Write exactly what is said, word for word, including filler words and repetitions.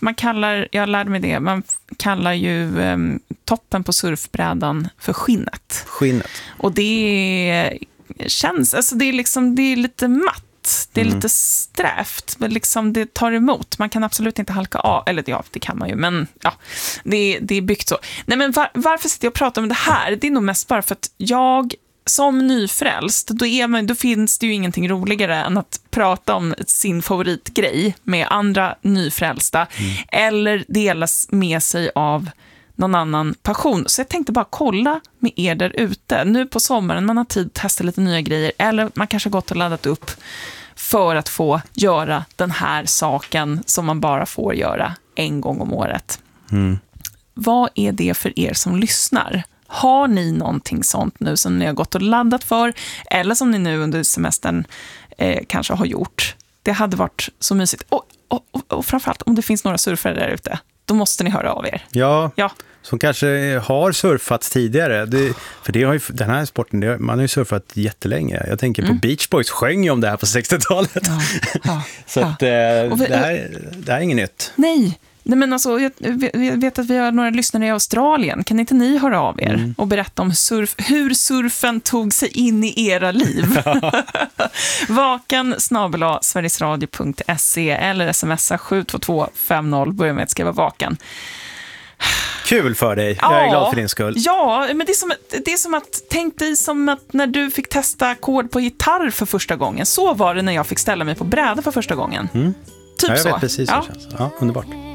man kallar, jag lärde mig det, man kallar ju um, toppen på surfbrädan för skinnet. Skinnet. Och det känns, alltså det är liksom, det är lite matt. Det är mm. lite strävt, men liksom det tar emot. Man kan absolut inte halka av, eller ja, det kan man ju, men ja, det, det är byggt så. Nej, men var, varför sitter jag och pratar om det här? Det är nog mest bara för att jag som nyfrälst, då, är man, då finns det ju ingenting roligare än att prata om sin favoritgrej med andra nyfrälsta mm. eller delas med sig av någon annan passion. Så jag tänkte bara kolla med er där ute. Nu på sommaren, man har tid att testa lite nya grejer, eller man kanske har gått och laddat upp för att få göra den här saken som man bara får göra en gång om året. Mm. Vad är det för er som lyssnar? Har ni någonting sånt nu som ni har gått och laddat för, eller som ni nu under semestern eh, kanske har gjort? Det hade varit så mysigt. Och, och, och, och framförallt, om det finns några surfare där ute, då måste ni höra av er. Ja, ja. Som kanske har surfats tidigare. Det, för det har ju, den här sporten, det, man har ju surfat jättelänge. Jag tänker mm. på Beach Boys sjöng ju om det här på sextiotalet. Ja, ja, så ja. Att, eh, vi, det, här, det här är inget nytt. Nej, Nej men alltså, jag vet att vi har några lyssnare i Australien. Kan inte ni höra av er mm. och berätta om surf, hur surfen tog sig in i era liv? Vaken snabel-a sverigesradio punkt se eller smsa sju två två fem noll. Börja med att skriva vaken. Kul för dig. Jag är ja, glad för din skull. Ja, men det är, som, det är som att, tänk dig som att när du fick testa ackord på gitarr för första gången. Så var det när jag fick ställa mig på bräda för första gången. Mm. Typ ja, jag så. vet precis hur det känns. Ja, underbart.